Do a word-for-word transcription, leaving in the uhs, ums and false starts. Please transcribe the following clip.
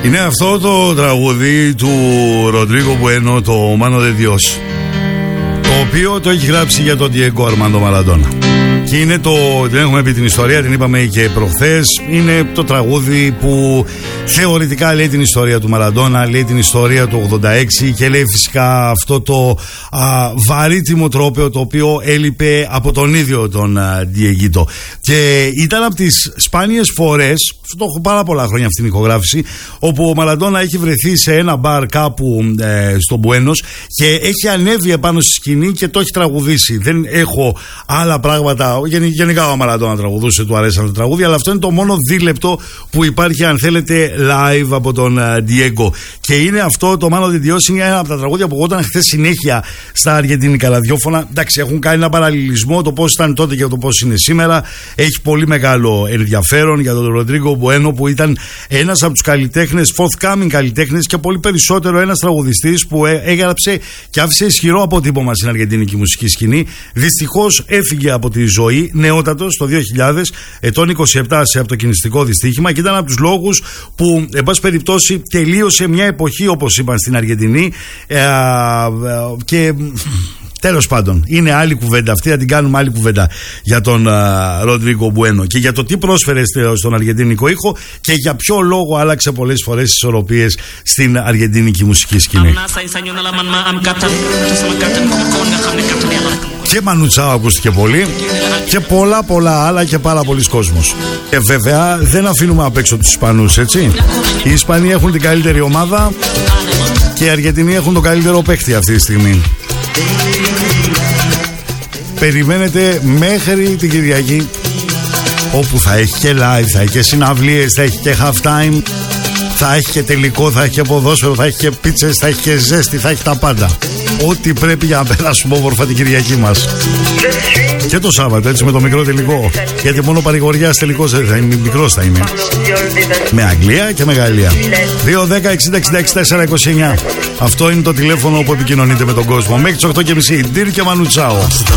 Είναι αυτό το τραγούδι του Ροντρίγκο Μπουένο, το Μάνο Δε Διός, το οποίο το έχει γράψει για τον Διέγκο Αρμάντο Μαραντόνα. Και είναι το, δεν έχουμε πει την ιστορία, την είπαμε και προχθές. Είναι το τραγούδι που θεωρητικά λέει την ιστορία του Μαραντόνα, λέει την ιστορία του ογδόντα έξι και λέει φυσικά αυτό το α, βαρύτιμο τρόπαιο το οποίο έλειπε από τον ίδιο τον Διεγκίτο. Και ήταν από τις σπάνιες φορές, το έχω πάρα πολλά χρόνια αυτή την ηχογράφηση, όπου ο Μαραντόνα έχει βρεθεί σε ένα μπαρ κάπου ε, στο Μπουένος και έχει ανέβει επάνω στη σκηνή και το έχει τραγουδήσει. Δεν έχω άλλα πράγματα. Γενικά ο Μαραντόνα τραγουδούσε, του αρέσαν τα τραγούδια, αλλά αυτό είναι το μόνο δίλεπτο που υπάρχει, αν θέλετε, live από τον Διέγκο. Και είναι αυτό το Μάνο Δε Διός, είναι ένα από τα τραγούδια που εγώ χθες συνέχεια στα αργεντίνικα ραδιόφωνα. Εντάξει, έχουν κάνει ένα παραλληλισμό το πώς ήταν τότε και το πώς είναι σήμερα. Έχει πολύ μεγάλο ενδιαφέρον για τον Ροντρίγκο Μπουένο, που ήταν ένας από τους καλλιτέχνες, forthcoming καλλιτέχνες, και πολύ περισσότερο ένας τραγουδιστής που έγραψε και άφησε ισχυρό αποτύπωμα στην αργεντίνικη μουσική σκηνή. Δυστυχώς έφυγε από τη ζωή νεότατος το δύο χιλιάδες, ετών είκοσι επτά, σε αυτοκινηστικό δυστύχημα, και ήταν από τους λόγους που, εν πάση περιπτώσει, τελείωσε μια εποχή, όπως είπαν στην Αργεντινή. Ε, ε, και τέλος πάντων, είναι άλλη κουβέντα αυτή, θα την κάνουμε άλλη κουβέντα για τον Ροντρίγκο Μπουένο και για το τι πρόσφερε στον αργεντίνικο ήχο και για ποιο λόγο άλλαξε πολλές φορές τις ισορροπίες στην αργεντίνικη μουσική σκηνή. Και Μανου Τσάο ακούστηκε πολύ και πολλά πολλά άλλα και πάρα πολλοί κόσμος. Και βέβαια δεν αφήνουμε απ' έξω τους Ισπανούς, έτσι. Οι Ισπανοί έχουν την καλύτερη ομάδα και οι Αργεντινοί έχουν τον καλύτερο παίχτη αυτή τη στιγμή. Περιμένετε μέχρι την Κυριακή, όπου θα έχει και live, θα έχει και συναυλίες, θα έχει και half time, θα έχει και τελικό, θα έχει και ποδόσφαιρο, θα έχει και πίτσες, θα έχει και ζέστη, θα έχει τα πάντα. Ό,τι πρέπει για να περάσουμε όμορφα την Κυριακή μας. Και το Σάββατο, έτσι, με το μικρό τελικό. Γιατί μόνο παρηγοριάς τελικός θα είναι, μικρός θα είναι. Με Αγγλία και με Γαλλία. δύο δέκα εξήντα εξήντα έξι τέσσερα είκοσι εννιά. Αυτό είναι το τηλέφωνο που επικοινωνείτε με τον κόσμο. Μέχρι τις οκτώ και μισή. Ντύρ και Μανου Τσάο.